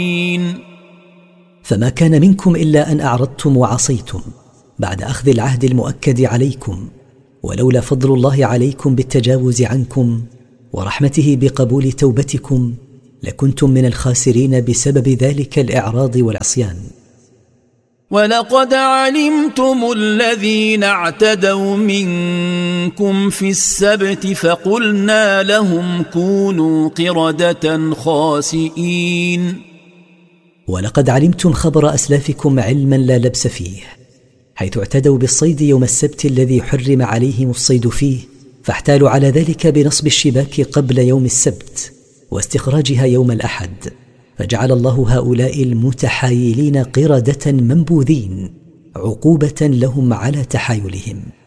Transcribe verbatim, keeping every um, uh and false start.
فما كان منكم إلا أن أعرضتم وعصيتم بعد أخذ العهد المؤكد عليكم، ولولا فضل الله عليكم بالتجاوز عنكم ورحمته بقبول توبتكم لكنتم من الخاسرين بسبب ذلك الإعراض والعصيان. ولقد علمتم الذين اعتدوا منكم في السبت فقلنا لهم كونوا قردة خاسئين. ولقد علمتم خبر أسلافكم علما لا لبس فيه، حيث اعتدوا بالصيد يوم السبت الذي حرم عليهم الصيد فيه، فاحتالوا على ذلك بنصب الشباك قبل يوم السبت واستخراجها يوم الأحد، فجعل الله هؤلاء المتحايلين قردة منبوذين عقوبة لهم على تحايلهم.